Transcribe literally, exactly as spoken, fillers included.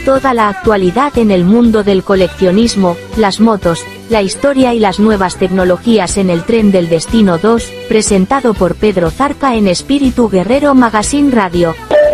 Toda la actualidad en el mundo del coleccionismo, las motos, la historia y las nuevas tecnologías en el Tren del Destino dos, presentado por Pedro Zarca en Espíritu Guerrero Magazine Radio.